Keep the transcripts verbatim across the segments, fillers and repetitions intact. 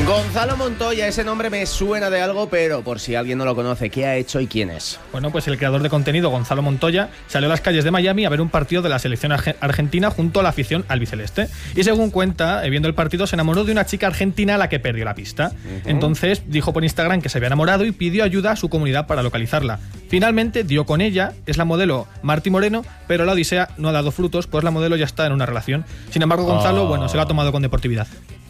Gonzalo Montoya, ese nombre me suena de algo, pero por si alguien no lo conoce, ¿qué ha hecho y quién es? Bueno, pues el creador de contenido, Gonzalo Montoya, salió a las calles de Miami a ver un partido de la selección arge- argentina junto a la afición albiceleste. Y según cuenta, eh, viendo el partido, se enamoró de una chica argentina a la que perdió la pista. Uh-huh. Entonces dijo por Instagram que se había enamorado y pidió ayuda a su comunidad para localizarla. Finalmente dio con ella, es la modelo Marti Moreno, pero la odisea no ha dado frutos, pues la modelo ya está en una relación. Sin embargo, Gonzalo, oh. bueno, se lo ha tomado con deportividad.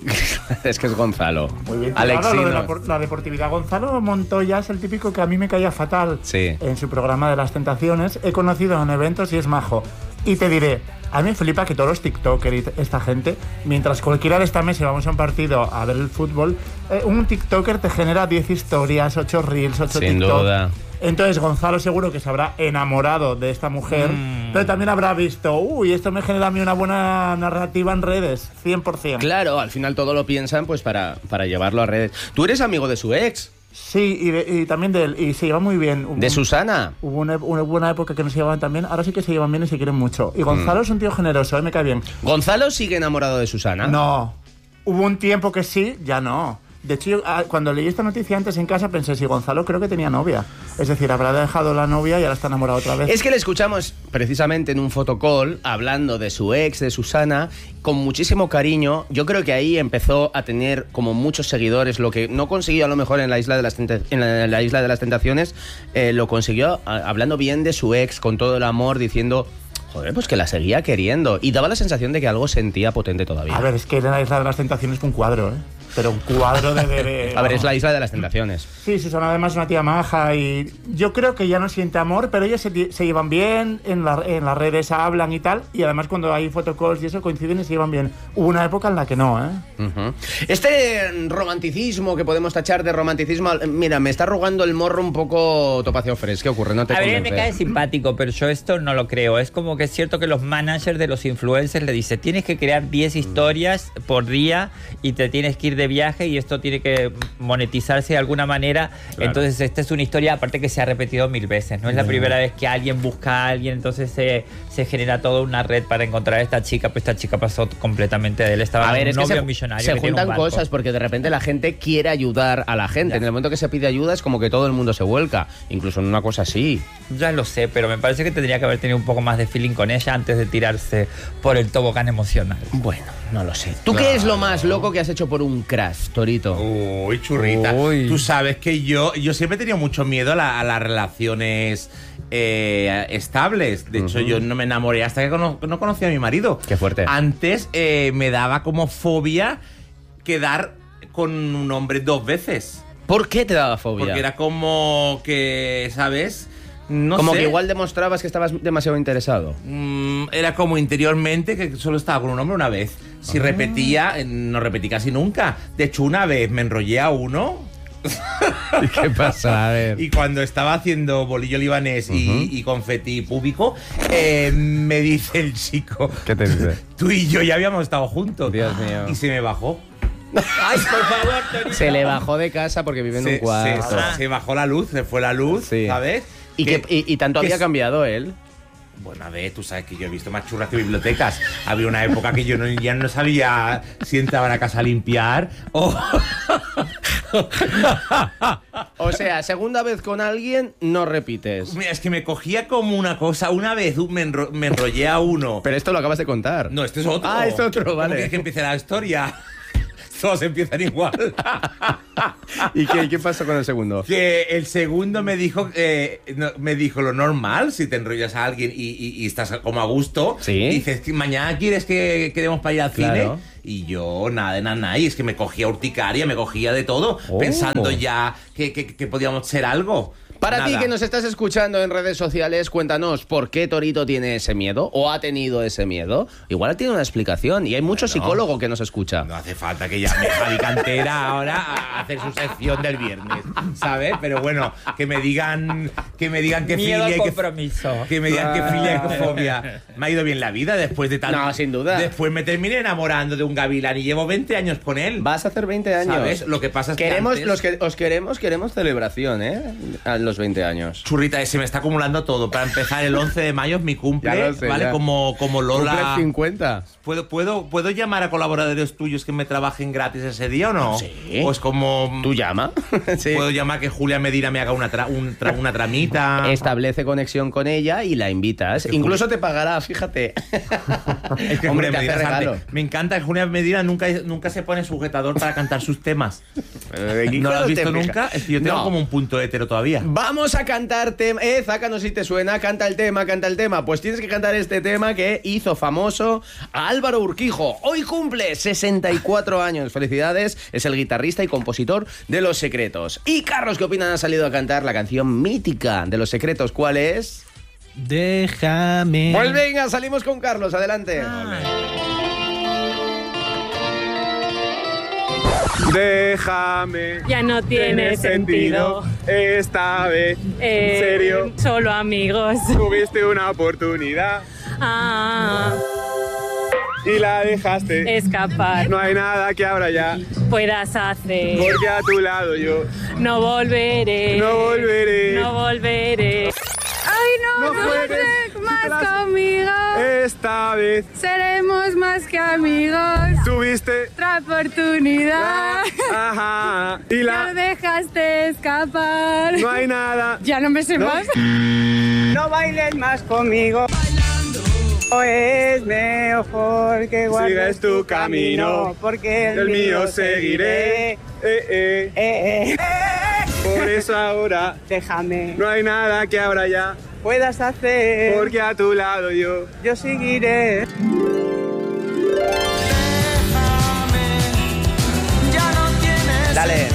Es que es Gonzalo. Muy bien, Alexino. Lo de la, la deportividad. Gonzalo Montoya es el típico que a mí me caía fatal sí. en su programa de las tentaciones. He conocido en eventos y es majo. Y te diré, a mí me flipa que todos los tiktokers y esta gente, mientras cualquiera de esta mesa vamos a un partido a ver el fútbol, eh, un tiktoker te genera diez historias, ocho reels, ocho Sin tiktok. duda. Entonces Gonzalo seguro que se habrá enamorado de esta mujer, mm. pero también habrá visto, uy, esto me genera a mí una buena narrativa en redes, cien por ciento. Claro, al final todo lo piensan pues para, para llevarlo a redes. ¿Tú eres amigo de su ex? Sí, y, de, y también de él, y se lleva muy bien. ¿De Susana? Hubo una, una buena época que no se llevaban tan bien, ahora sí que se llevan bien y se quieren mucho. Y Gonzalo mm. es un tío generoso, ¿eh? Me cae bien. ¿Gonzalo sigue enamorado de Susana? No, hubo un tiempo que sí, ya no. De hecho, yo, cuando leí esta noticia antes en casa pensé, si Gonzalo creo que tenía novia. Es decir, habrá dejado la novia y ahora está enamorado otra vez. Es que le escuchamos precisamente en un fotocall hablando de su ex, de Susana, con muchísimo cariño. Yo creo que ahí empezó a tener como muchos seguidores, lo que no consiguió a lo mejor en la Isla de las, Tenta- en la, en la Isla de las Tentaciones, eh, lo consiguió a, hablando bien de su ex, con todo el amor, diciendo... Joder, pues que la seguía queriendo. Y daba la sensación de que algo sentía potente todavía. A ver, es que en la Isla de las Tentaciones fue un cuadro, ¿eh? Pero un cuadro de... de, de a ver, es la Isla de las Tentaciones. Sí, Susana además es una tía maja y yo creo que ya no siente amor, pero ellos se, se llevan bien, en, la, en las redes hablan y tal, y además cuando hay photocalls y eso coinciden y se llevan bien. Hubo una época en la que no, ¿eh? Uh-huh. Este romanticismo que podemos tachar de romanticismo, mira, me está arrugando el morro un poco Topacio Fres. ¿Qué ocurre? No te A ver, convence. me cae simpático, pero yo esto no lo creo. Es como que es cierto que los managers de los influencers le dicen, tienes que crear diez historias por día y te tienes que ir de viaje y esto tiene que monetizarse de alguna manera. Claro. Entonces esta es una historia aparte que se ha repetido mil veces. No es la primera vez que alguien busca a alguien, entonces se, se genera toda una red para encontrar a esta chica, pues esta chica pasó completamente de él. Estaba a ver, un es novio que se, millonario. Se que juntan un cosas porque de repente la gente quiere ayudar a la gente. Ya. En el momento que se pide ayuda es como que todo el mundo se vuelca, incluso en una cosa así. Ya lo sé, pero me parece que tendría que haber tenido un poco más de feeling con ella antes de tirarse por el tobogán emocional. Bueno, no lo sé. ¿Tú no. qué es lo más loco que has hecho por un crash, Torito? Uy, churrita. Uy. Tú sabes que yo, yo siempre he tenido mucho miedo a, la, a las relaciones eh, estables. De uh-huh. hecho, yo no me enamoré hasta que cono- no conocí a mi marido. Qué fuerte. Antes eh, me daba como fobia quedar con un hombre dos veces. ¿Por qué te daba fobia? Porque era como que, ¿sabes? No como sé. que igual demostrabas que estabas demasiado interesado. Mm, era como interiormente que solo estaba con un hombre una vez. Si ah. repetía, no repetí casi nunca. De hecho, una vez me enrollé a uno. ¿Y qué pasa? A ver. Y cuando estaba haciendo bolillo libanés uh-huh. y, y confeti púbico, eh, me dice el chico... ¿Qué te dice? Tú y yo ya habíamos estado juntos. Dios mío. Y se me bajó. Ay, por favor, Torito. Se le bajó de casa porque vive en se, un cuarto. Se, se, se bajó la luz, se fue la luz, sí. ¿sabes? ¿Y, que, que, y, y tanto había es... cambiado él? Bueno, a ver, tú sabes que yo he visto más churras que bibliotecas. Había una época que yo no, ya no sabía si entraban a casa a limpiar o... O sea, segunda vez con alguien, no repites. Mira, es que me cogía como una cosa. Una vez me, enro- me enrollé a uno. Pero esto lo acabas de contar. No, este es otro. Ah, es otro, vale. ¿Cómo que empiece la historia? Todos empiezan igual. ¿Y qué, qué pasó con el segundo? Que el segundo me dijo eh, no, me dijo lo normal, si te enrollas a alguien y, y, y estás como a gusto. ¿Sí? Y dices, mañana quieres que quedemos para ir al claro. cine. Y yo, nada de nada, nada. Y es que me cogía urticaria, me cogía de todo, oh. pensando ya que, que, que podíamos ser algo. Para Nada. ti que nos estás escuchando en redes sociales, cuéntanos por qué Torito tiene ese miedo o ha tenido ese miedo. Igual tiene una explicación y hay mucho bueno, psicólogo que nos escucha. No hace falta que llame Javi Cantera ahora a hacer su sección del viernes, ¿sabes? Pero bueno, que me digan que me digan que miedo filia al compromiso. Que, que me digan que filia y que fobia. Me ha ido bien la vida después de tal. No, sin duda. Después me terminé enamorando de un gavilán y llevo veinte años con él. Vas a hacer veinte años. ¿Sabes? Lo que pasa es queremos, que antes... los que os queremos, queremos celebración, ¿eh? A los los veinte años? Churrita, se me está acumulando todo. Para empezar, el once de mayo es mi cumple, Ya lo sé, ¿vale? ya. Como, como Lola. ¿Cumple cincuenta? ¿Puedo, puedo, ¿Puedo llamar a colaboradores tuyos que me trabajen gratis ese día o no? Sí. Pues como... ¿Tú llama? Sí. Puedo llamar que Julia Medina me haga una, tra- un tra- una tramita. Establece conexión con ella y la invitas. que Incluso te pagará, fíjate. Es que Hombre, Julia te Medina hace es arte. regalo. Me encanta que Julia Medina nunca, nunca se pone sujetador para cantar sus temas. Eh, ¿No lo has te visto fijas? nunca? Es que yo tengo No. como un punto hetero todavía. Vamos a cantar tema. Eh, Zaka, no sé si te suena. Canta el tema, canta el tema. Pues tienes que cantar este tema que hizo famoso a Álvaro Urquijo. Hoy cumple sesenta y cuatro años. Felicidades. Es el guitarrista y compositor de Los Secretos. Y Carlos, ¿qué opinan? Ha salido a cantar la canción mítica de Los Secretos. ¿Cuál es? Déjame. Pues venga, salimos con Carlos. Adelante. Déjame. Ya no tiene sentido. Esta vez. Eh, ¿En serio? Solo amigos. Tuviste una oportunidad Ah, y la dejaste. escapar. No hay nada que ahora ya. Puedas hacer. Porque a tu lado yo No volveré. no volveré. No volveré. Ay, no, No no puedes. estés más Tras- conmigo. Esta vez Seremos más que amigos. tuviste. Otra oportunidad. Ajá. Y Ya la. lo dejaste escapar. No hay nada. Ya no me sé No. más. No bailes más conmigo. Es mejor que guardes Sigues tu camino, porque el, El mío seguiré. Eh, eh. Eh, eh. Por eso ahora Déjame, no hay nada que ahora ya. puedas hacer. Porque a tu lado yo. yo seguiré. Dale.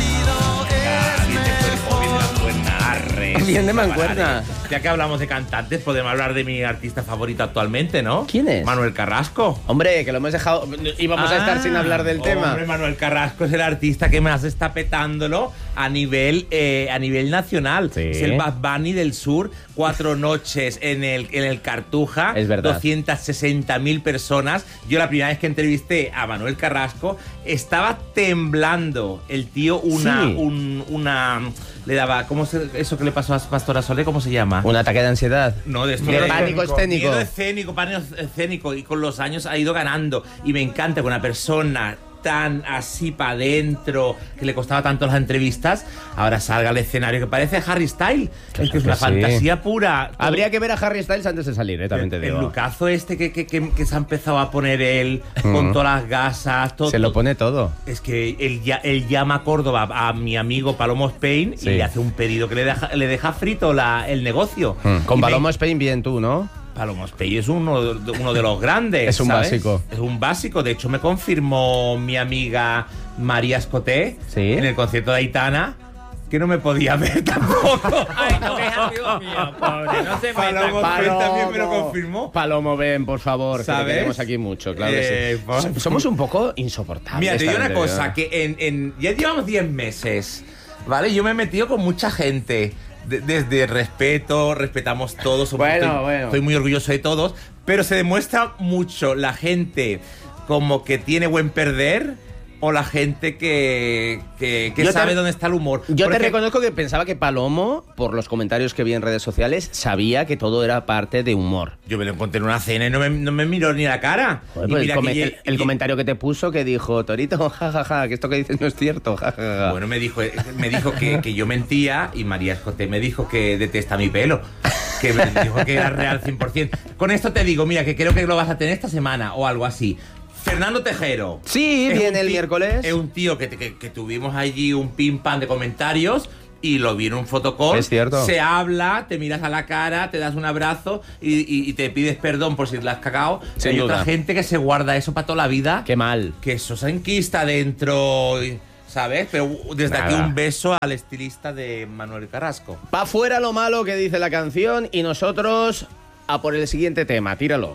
Bien de mancuerna. Ya que hablamos de cantantes, podemos hablar de mi artista favorito actualmente, ¿no? ¿Quién es? Manuel Carrasco. Hombre, que lo hemos dejado. Íbamos a estar sin hablar del tema. Hombre, Manuel Carrasco es el artista que más está petándolo a nivel, eh, a nivel nacional. Sí. Es el Bad Bunny del sur. Cuatro noches en el, en el Cartuja. Es verdad. doscientas sesenta mil personas. Yo la primera vez que entrevisté a Manuel Carrasco estaba temblando. El tío una... Sí. un- una le daba... ¿Cómo se, eso que le pasó a Pastora Soler? ¿Cómo se llama? Un ataque de ansiedad. No, de esto De de- pánico escénico. Miedo escénico, pánico escénico. Y con los años ha ido ganando. Y me encanta que una persona tan así para adentro, que le costaba tanto las entrevistas, ahora salga al escenario que parece Harry Styles. Es que es que una sí. fantasía pura. Habría que ver a Harry Styles antes de salir, eh, también te el, digo. el lucazo este que, que, que- que se ha empezado a poner él, con todas las gasas, todo. Se lo pone todo. Es que él, ya, él llama a Córdoba a mi amigo Palomo Spain Sí. y le hace un pedido que le deja, le deja frito la, el negocio. Con Y me- Palomo Spain bien tú, ¿no? Palomo Spain es uno de, uno de los grandes. Es un ¿sabes? básico. Es un básico. De hecho, me confirmó mi amiga María Escoté Sí. en el concierto de Aitana que no me podía ver tampoco. Ay, no, que es amigo mío, pobre. No se meta Palomo con- Spain también me lo confirmó. Palomo, ven, por favor. Que te ¿Sabes? queremos aquí mucho, claro que Eh, sí. pues- So- Somos un poco insoportables. Mira, te digo una también, cosa, ¿verdad? que en, en- ya llevamos diez meses, ¿vale? Yo me he metido con mucha gente. de- desde respeto, respetamos todos. somos- Bueno, estoy, bueno. estoy muy orgulloso de todos. Pero se demuestra mucho la gente como que tiene buen perder o la gente que, que, que Yo te- sabe dónde está el humor. Yo Porque- te reconozco que pensaba que Palomo, por los comentarios que vi en redes sociales, sabía que todo era parte de humor. Yo me lo encontré en una cena y no me, no me miró ni la cara. Joder, Y pues el, mira come- que el- ye- el ye- comentario que te puso que dijo, Torito, jajaja, que esto que dices no es cierto, jajaja. Bueno, me dijo, me dijo que, que yo mentía y María Escoté me dijo que detesta mi pelo. Que me dijo que era real cien por ciento. Con esto te digo, mira, que creo que lo vas a tener esta semana o algo así. Fernando Tejero. Sí, Es viene un el ti- miércoles. Es un tío que, que- que tuvimos allí un pim pam de comentarios y lo vi en un fotocall. Es cierto. Se habla, te miras a la cara, te das un abrazo y, y- y te pides perdón por si la has cagado. Sin Hay duda. otra gente que se guarda eso para toda la vida. Qué mal. Que eso se enquista dentro, ¿sabes? Pero desde aquí Nada. un beso al estilista de Manuel Carrasco. Pa' fuera lo malo que dice la canción y nosotros a por el siguiente tema, tíralo.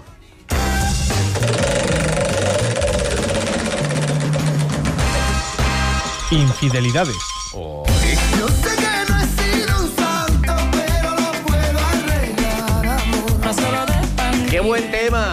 Infidelidades. Yo sé que no he sido un santo, pero lo puedo arreglar, amor. ¡Qué buen tema! Es un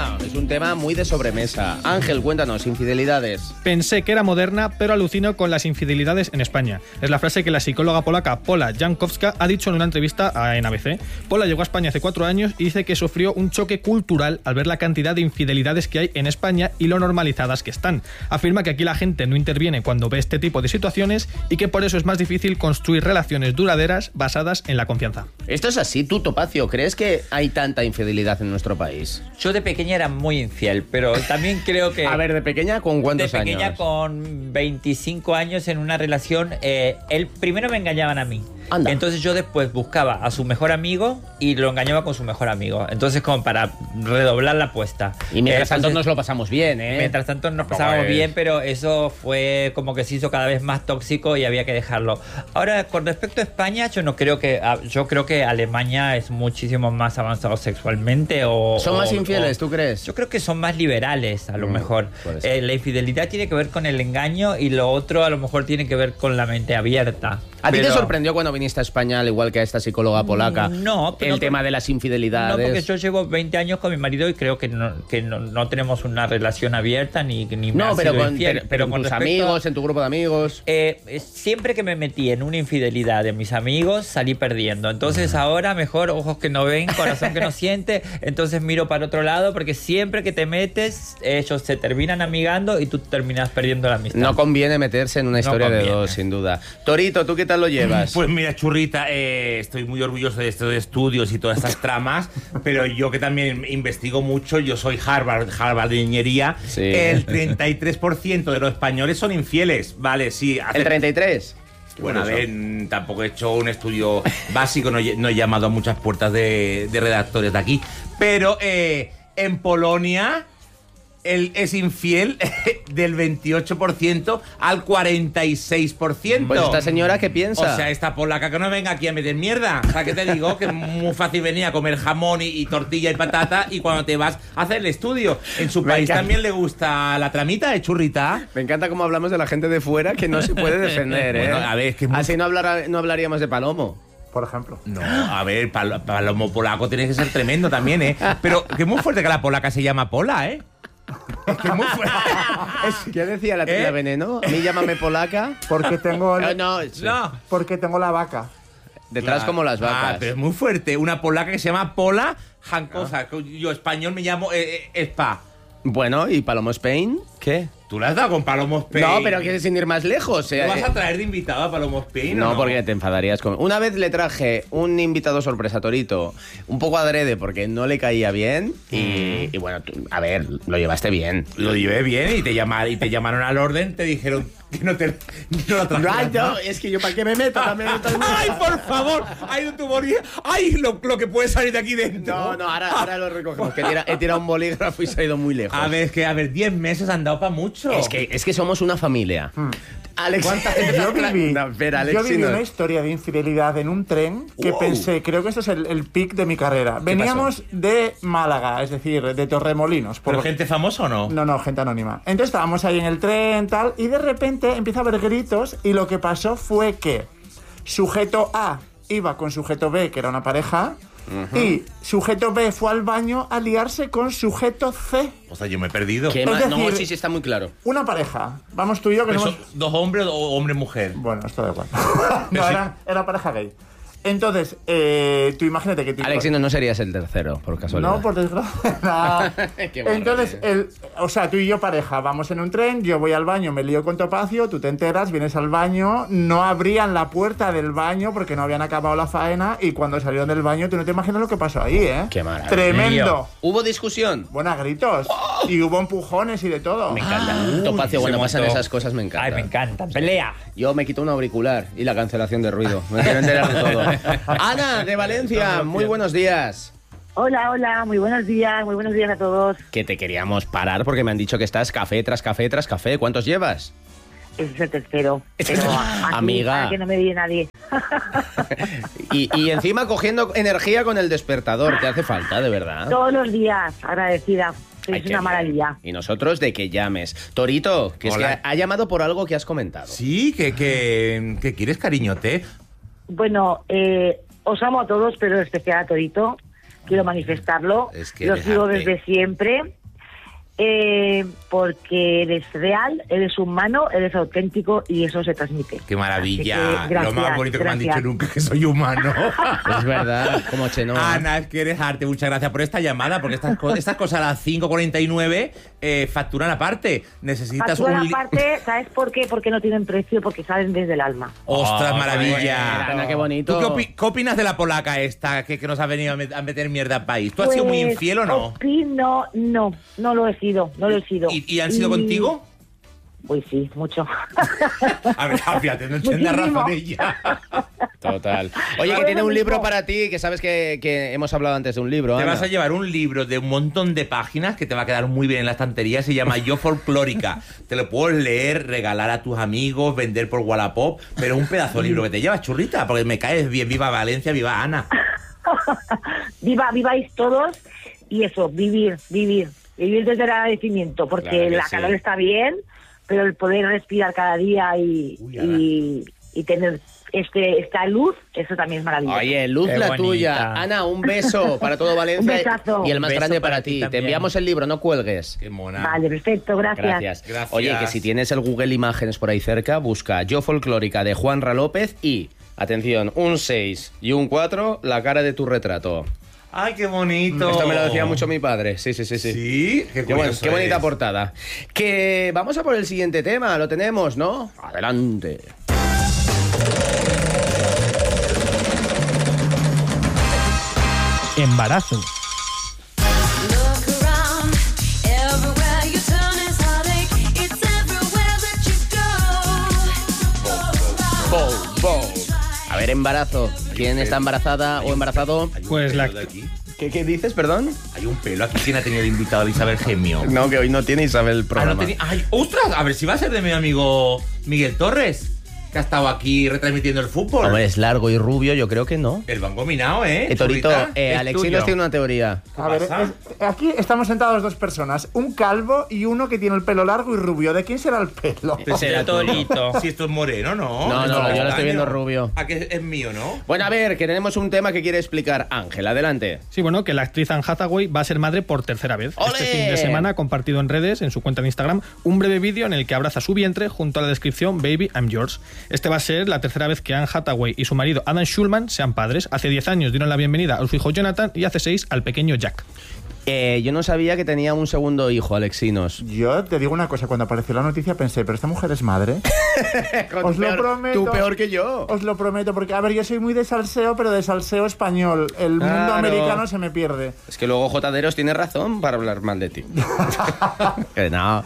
tema muy de sobremesa. Ángel, cuéntanos, infidelidades. Pensé que era moderna, pero alucino con las infidelidades en España. Es la frase que la psicóloga polaca Pola Jankowska ha dicho en una entrevista a N A B C. Pola llegó a España hace cuatro años y dice que sufrió un choque cultural al ver la cantidad de infidelidades que hay en España y lo normalizadas que están. Afirma que aquí la gente no interviene cuando ve este tipo de situaciones y que por eso es más difícil construir relaciones duraderas basadas en la confianza. Esto es así, tú, Topacio, ¿crees que hay tanta infidelidad en nuestro país? Yo de pequeña era muy infiel, pero también creo que... A ver, ¿de pequeña con cuántos años? De pequeña años? Con veinticinco años en una relación. Eh, él primero me engañaban a mí. Anda. Entonces yo después buscaba a su mejor amigo y lo engañaba con su mejor amigo. Entonces como para redoblar la apuesta. Y mientras Entonces, tanto nos lo pasamos bien, ¿eh? Mientras tanto nos Tampoco pasábamos es. bien, pero eso fue como que se hizo cada vez más tóxico y había que dejarlo. Ahora, con respecto a España, yo no creo que... Yo creo que Alemania es muchísimo más avanzado sexualmente o... ¿Son más o- infieles, o- tú crees? Yo creo que son más liberales, a lo Mm, mejor. puede ser. Eh, la infidelidad tiene que ver con el engaño y lo otro a lo mejor tiene que ver con la mente abierta. ¿A ti te Pero- sorprendió cuando viniste a España, al igual que a esta psicóloga polaca, No, pero el no, tema de las No, infidelidades? porque yo llevo veinte años con mi marido y creo que no, que no, no tenemos una relación abierta ni, ni me No, ha pero sido con, infiel. pero, pero con con tus respecto a- amigos, en tu grupo de amigos. Eh, eh, siempre que me metí en una infidelidad de mis amigos, salí perdiendo. Entonces ahora mejor ojos que no ven, corazón que no siente. Entonces miro para otro lado porque siempre que te metes, ellos se terminan amigando y tú terminas perdiendo la amistad. No conviene meterse en una No historia de conviene. dos, sin duda. Torito, ¿tú qué tal lo llevas? Pues mira, churrita, eh, estoy muy orgulloso de estos estudios y todas estas tramas, pero yo que también investigo mucho, yo soy Harvard, Harvard de Ingeniería, Sí. el treinta y tres por ciento de los españoles son infieles, ¿vale? Sí, hace- ¿El treinta y tres? Bueno, a Curioso. ver, mm, tampoco he hecho un estudio básico, no, he- no he llamado a muchas puertas de, de redactores de aquí, pero eh, en Polonia él es infiel del veintiocho por ciento al cuarenta y seis por ciento. Pues esta señora, ¿qué piensa? O sea, esta polaca que no venga aquí a meter mierda. O sea, que te digo que es muy fácil venir a comer jamón y, y tortilla y patata y cuando te vas a hacer el estudio. En su Me país encanta. también le gusta la tramita de churrita. Me encanta cómo hablamos de la gente de fuera que no se puede defender, ¿eh? Bueno, a ver, es que es muy- Así no, hablará- no hablaríamos de Palomo. Por ejemplo. No, a ver, pal- palomo polaco tiene que ser tremendo también, ¿eh? Pero que es muy fuerte que la polaca se llama Pola, ¿eh? Es que es muy fuerte. ¿Qué decía la tía ¿Eh? Veneno? A mí llámame polaca. Porque tengo, Eh, no, sí. No. porque tengo la vaca. Detrás Claro. como las Ah, vacas. pero es muy fuerte. Una polaca que se llama Pola Jankosa. Yo español me llamo eh, eh, Spa. Bueno, ¿y Palomo Spain? ¿Qué? ¿Tú le has dado con Palomo Spain? No, pero que sin ir más lejos. ¿Tú eh, vas eh, a traer de invitado a Palomo Spain o No, no? porque te enfadarías con... Una vez le traje un invitado sorpresa a Torito, un poco adrede porque no le caía bien y, y bueno, tú- a ver, lo llevaste bien. Lo llevé bien y te, llama- y te llamaron al orden, te dijeron que no te no lo trajeras, Ay, no, ¿no? es que yo para qué me meto también. ¡Ay, por favor! ¡Ay, no tu bolí! ¡Ay, lo, lo que puede salir de aquí dentro! No, no, ahora, ahora lo recogemos, que tira- he tirado un bolígrafo y se ha ido muy lejos. A ver, es que, a ver, diez meses han dado para mucho. Es que, es que somos una familia. Alex, ¿Cuánta gente Yo viví, No, espera, Alex, yo viví si no- una historia de infidelidad en un tren que Wow. pensé, creo que esto es el, el pic de mi carrera. Veníamos de Málaga, es decir, de Torremolinos. por- ¿Pero gente famosa o no? No, no, gente anónima. Entonces estábamos ahí en el tren, tal, y de repente empieza a haber gritos y lo que pasó fue que sujeto A iba con sujeto B, que era una pareja, y sujeto B fue al baño a liarse con sujeto C, O sea, yo me he perdido. ¿Qué Es más? No, decir- sí, sí, está muy claro. una pareja. Vamos tú y yo que ¿Pero no son hemos... dos hombres o hombre-mujer? Bueno, esto da igual. Pero no, sí. era, era pareja gay. Entonces, eh, tú imagínate que tú... Alex, no, no serías el tercero, por casualidad. No, por desgracia. No. Qué maravilla. Entonces, el, o sea, tú y yo pareja, vamos en un tren, yo voy al baño, me lío con Topacio, tú te enteras, vienes al baño, no abrían la puerta del baño porque no habían acabado la faena y cuando salieron del baño, tú no te imaginas lo que pasó ahí, ¿eh? Qué maravilla. Tremendo. ¿Hubo discusión? Bueno, a gritos. Y hubo empujones y de todo. Me encanta. Uy, Topacio, se cuando pasan montó. esas cosas me encanta. Ay, me encanta. Pelea. Yo me quito un auricular y la cancelación de ruido. Me quiero enterar de todo. Ana, de Valencia, muy buenos días. Hola, hola, muy buenos días, muy buenos días a todos. Que te queríamos parar porque me han dicho que estás café tras café tras café. ¿Cuántos llevas? Ese es el tercero. Pero aquí, Amiga. para que no me viene nadie. Y, y encima cogiendo energía con el despertador. Te hace falta, de verdad. Todos los días, agradecida. Ay, Es qué una bien. maravilla. Y nosotros de que llames. Torito, que es que Hola. ha, ha llamado por algo que has comentado. Sí, que, que, que quieres cariñote. Bueno, eh, os amo a todos, pero en especial a Torito. Quiero manifestarlo. Es que Lo sigo dejarte. desde siempre. Eh, porque eres real, eres humano, eres auténtico y eso se transmite. ¡Qué maravilla! Así que, gracias, Lo más bonito que me han gracias. dicho nunca, que soy humano. Es verdad, como Chenoa. Ana, es que eres arte. Muchas gracias por esta llamada, porque estas, co- estas cosas a las cinco cuarenta y nueve eh, facturan aparte. Necesitas Factura un... li- aparte, ¿sabes por qué? Porque no tienen precio, porque salen desde el alma. ¡Ostras, Oh, maravilla! qué Ana, qué bonito. ¿Tú qué, opi- qué opinas de la polaca esta que, que nos ha venido a, met- a meter mierda al país? ¿Tú has sido muy Pues, infiel o no? Opino, no, no lo he sido, no lo he sido. ¿Y, y han sido contigo? Pues sí, mucho. A ver, fíjate, no entiende Muchísimo. razón ella. Total. Oye, que tiene un libro para ti, que sabes que, que hemos hablado antes de un libro. Te Ana. vas a llevar un libro de un montón de páginas que te va a quedar muy bien en la estantería. Se llama Yo Folclórica. Te lo puedes leer, regalar a tus amigos, vender por Wallapop. Pero un pedazo de libro que te llevas, churrita, porque me caes bien. Viva Valencia, viva Ana. Viva, viváis todos y eso, vivir, vivir. Vivir desde el agradecimiento, porque Claro que la sí. calor está bien, pero el poder respirar cada día y, Uy, y, y tener este esta luz, eso también es maravilloso. Oye, luz Qué la bonita. tuya. Ana, un beso para todo Valencia. Un besazo. Y el más Un beso grande para, para ti ti. Te también. enviamos el libro, no cuelgues. Qué mona. Vale, perfecto, gracias. Gracias. Gracias. Oye, que si tienes el Google Imágenes por ahí cerca, busca Yo Folclórica de Juanra López y, atención, un seis y un cuatro, la cara de tu retrato. Ay, qué bonito. Esto me lo decía mucho mi padre. Sí, sí, sí, sí. Sí, qué, Qué, buen- curioso qué bonita es. portada. Que vamos a por el siguiente tema, lo tenemos, ¿no? Adelante. Embarazo. Look around, everywhere you turn is heartache. It's everywhere that you go. Bow, bow. A ver, embarazo. ¿Quién está embarazada o embarazado? Hay un Pues la- pelo de aquí. ¿Qué, qué dices, perdón? Hay un pelo aquí. ¿Quién ha tenido de invitado a Isabel Gemio? No, que hoy no tiene Isabel el Ah, no programa. tenía- Ay, ostras, a ver si va a ser de mi amigo Miguel Torres, que ha estado aquí retransmitiendo el fútbol. Hombre, es largo y rubio, yo creo que no. El van combinado, ¿eh? Eh, Torito, Churrita, eh, es Alexinos tuyo. tiene una teoría. ¿Qué A ver, pasa? es- aquí estamos sentados dos personas, un calvo y uno que tiene el pelo largo y rubio. ¿De quién será el pelo? Será Torito. Si esto es moreno, ¿no? No, Esto no, es yo lo estoy viendo castaño. rubio. ¿A que es mío, no? Bueno, a ver, que tenemos un tema que quiere explicar Ángel. Adelante. Sí, bueno, que la actriz Anne Hathaway va a ser madre por tercera vez. ¡Ole! Este fin de semana ha compartido en redes, en su cuenta de Instagram, un breve vídeo en el que abraza su vientre junto a la descripción Baby, I'm yours. Este va a ser la tercera vez que Anne Hathaway y su marido Adam Schulman sean padres. Hace diez años dieron la bienvenida a su hijo Jonathan y hace seis al pequeño Jack. Eh, yo no sabía que tenía un segundo hijo, Alexinos. Yo te digo una cosa, cuando apareció la noticia pensé, pero esta mujer es madre. Os lo Peor- prometo. Tú peor que yo. Os lo prometo, porque a ver, yo soy muy de salseo, pero de salseo español. El mundo Claro. americano se me pierde. Es que luego Jotaderos tiene razón para hablar mal de ti. Que no.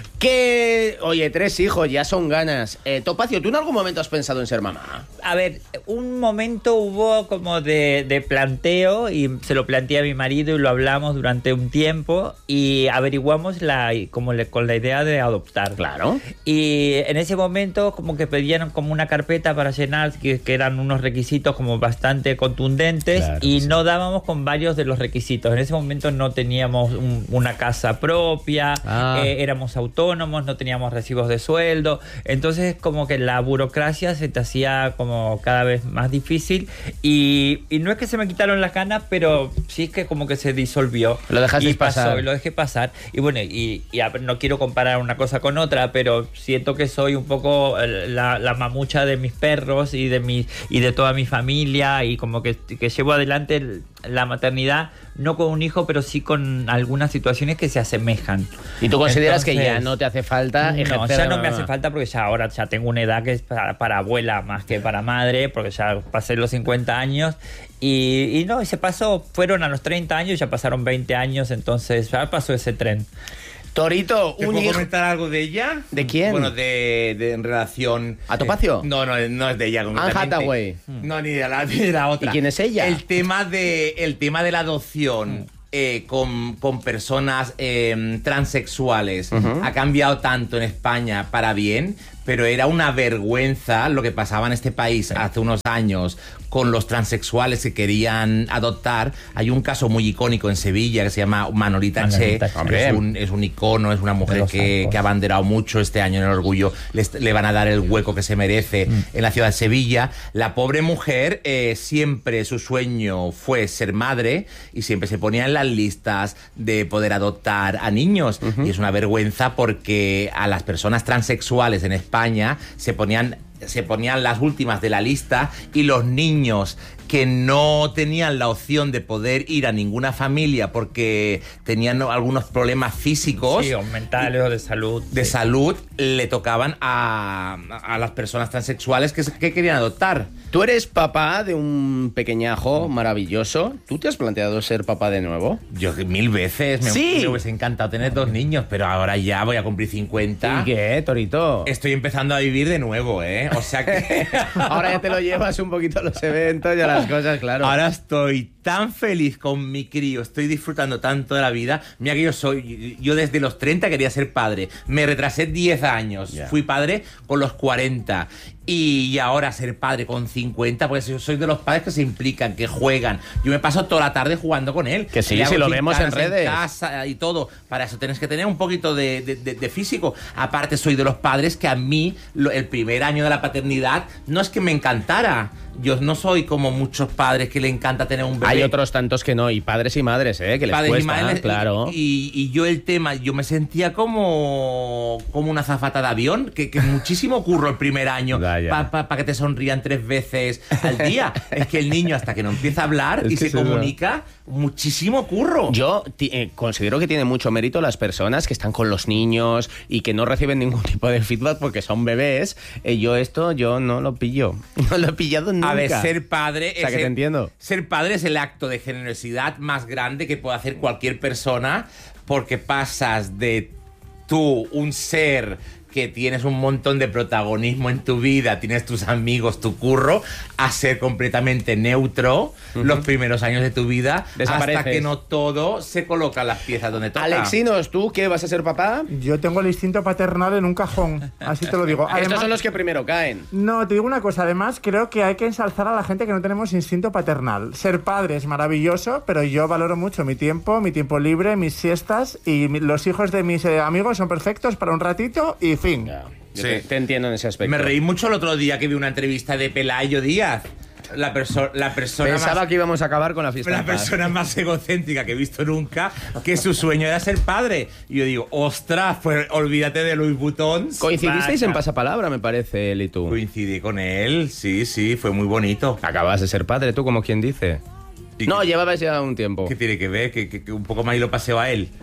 Que, oye, tres hijos, ya son ganas. Eh, Topacio, ¿tú en algún momento has pensado en ser mamá? A ver, un momento hubo como de, de planteo y se lo planteé a mi marido y lo hablamos durante un tiempo y averiguamos la como le, con la idea de adoptar. Claro. Y en ese momento como que pedían como una carpeta para llenar que, que eran unos requisitos como bastante contundentes Claro, y sí. no dábamos con varios de los requisitos. En ese momento no teníamos un- una casa propia, Ah. eh, éramos autónomos, no teníamos recibos de sueldo, entonces como que la burocracia se te hacía como cada vez más difícil y, y no es que se me quitaron las ganas, pero sí que como que se disolvió. Lo dejaste y pasó, pasar. y lo dejé pasar. Y bueno, y, y a ver, no quiero comparar una cosa con otra, pero siento que soy un poco eh, la, la mamucha de mis perros y de mi, y de toda mi familia y como que, que llevo adelante el- la maternidad, no con un hijo, pero sí con algunas situaciones que se asemejan. ¿Y tú consideras que ya Entonces, no te hace falta no, ejercer ya de no me mamá? hace falta porque ya ahora ya tengo una edad que es para, para abuela más que para madre, porque ya pasé los cincuenta años y, y no, y se pasó, fueron a los treinta años, ya pasaron veinte años, entonces ya pasó ese tren. Torito, ¿Te un puedo hijo. comentar algo de ella? ¿De quién? Bueno, de, de en relación... ¿A Topacio? Eh, no, no, no es de ella concretamente. Hathaway. No, ni de la, ni de la otra. ¿Y quién es ella? El tema de, el tema de la adopción eh, con, con personas eh, transexuales Ujú. ha cambiado tanto en España para bien, pero era una vergüenza lo que pasaba en este país hace unos años con los transexuales que querían adoptar. Hay un caso muy icónico en Sevilla que se llama Manolita Che, que es un, es un icono, es una mujer que, que ha abanderado mucho este año en el orgullo. Le, le van a dar el hueco que se merece mm. en la ciudad de Sevilla. La pobre mujer, eh, siempre su sueño fue ser madre y siempre se ponía en las listas de poder adoptar a niños. Uh-huh. Y es una vergüenza porque a las personas transexuales en España España se ponían, se ponían las últimas de la lista y los niños que no tenían la opción de poder ir a ninguna familia porque tenían algunos problemas físicos, sí, o mentales o de salud, de sí. salud, le tocaban a, a las personas transexuales que, que querían adoptar. Tú eres papá de un pequeñajo maravilloso. ¿Tú te has planteado ser papá de nuevo? Yo mil veces. Me, ¿Sí? me hubiese encantado tener dos niños, pero ahora ya voy a cumplir cincuenta. ¿Y qué, Torito? Estoy empezando a vivir de nuevo, ¿eh? O sea que... ahora ya te lo llevas un poquito a los eventos y a las cosas, claro. Ahora estoy tan feliz con mi crío, estoy disfrutando tanto de la vida. Mira que yo soy, yo desde los treinta quería ser padre. Me retrasé diez años. Yeah. Fui padre con los cuarenta. Y ahora ser padre con cincuenta, pues yo soy de los padres que se implican, que juegan. Yo me paso toda la tarde jugando con él. Que sí, si lo vemos en redes. En casa y todo. Para eso tienes que tener un poquito de, de, de, de físico. Aparte, soy de los padres que a mí, lo, el primer año de la paternidad, no es que me encantara. Yo no soy como muchos padres que le encanta tener un bebé. Hay otros tantos que no, y padres y madres, ¿eh? Que les padres cuesta, y madres, claro. Y, y yo el tema, yo me sentía como, como una azafata de avión, que, que muchísimo curro el primer año para pa, pa que te sonrían tres veces al día. Es que el niño, hasta que no empieza a hablar es y se comunica, eso. Muchísimo curro. Yo eh, considero que tiene mucho mérito las personas que están con los niños y que no reciben ningún tipo de feedback porque son bebés. Eh, yo esto, yo no lo pillo. No lo he pillado nunca. A ver, ser padre, o sea, es que te el, entiendo. Ser padre es el acto de generosidad más grande que puede hacer cualquier persona, porque pasas de tú, un ser que tienes un montón de protagonismo en tu vida, tienes tus amigos, tu curro, a ser completamente neutro uh-huh. los primeros años de tu vida, hasta que no todo se coloca las piezas donde toca. Alexinos, ¿tú qué vas a ser papá? Yo tengo el instinto paternal en un cajón, así te lo digo. Además, estos son los que primero caen. No, te digo una cosa, además creo que hay que ensalzar a la gente que no tenemos instinto paternal. Ser padre es maravilloso, pero yo valoro mucho mi tiempo, mi tiempo libre, mis siestas, y mi, los hijos de mis eh, amigos son perfectos para un ratito y fin. Yeah. Sí. Te, te entiendo en ese aspecto. Me reí mucho el otro día que vi una entrevista de Pelayo Díaz. La, perso la persona Pensaba más, que íbamos a acabar con la fiesta. La persona más egocéntrica que he visto nunca, que su sueño era ser padre. Y yo digo, ostras, pues olvídate de Louis Vuitton. Coincidisteis Vaca. en pasapalabra, me parece, él y tú. Coincidí con él, sí, sí, fue muy bonito. Acabas de ser padre, tú, como quien dice. No, que, llevabas ya un tiempo. ¿Qué tiene que ver? Que, que, que un poco más y lo paseo a él.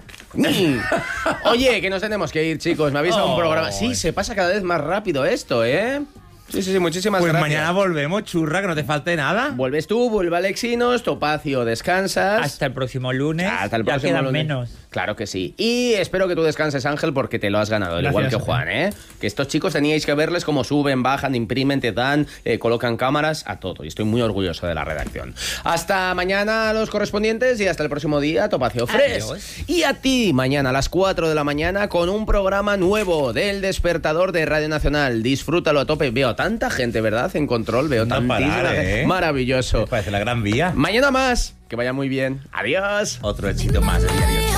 Oye, que nos tenemos que ir, chicos. Me habéis dado oh, un programa. Sí, se pasa cada vez más rápido esto, ¿eh? Sí, sí, sí, muchísimas pues gracias. Pues mañana volvemos, churra, que no te falte nada. Vuelves tú, vuelve Alexinos, Topacio, descansas. Hasta el próximo lunes. Hasta el ya próximo quedan lunes. menos. Claro que sí. Y espero que tú descanses, Ángel, porque te lo has ganado, al igual que Juan, ¿eh? Que estos chicos teníais que verles cómo suben, bajan, imprimen, te dan, eh, colocan cámaras, a todo. Y estoy muy orgulloso de la redacción. Hasta mañana los correspondientes y hasta el próximo día, Topacio Fresh. Adiós. Y a ti, mañana a las cuatro de la mañana con un programa nuevo del Despertador de Radio Nacional. Disfrútalo a tope. Veo tanta gente, ¿verdad? En control, veo no tantísima parar, ¿eh? Maravilloso. Me parece la Gran Vía. Mañana más. Que vaya muy bien. Adiós. Otro éxito más del diario.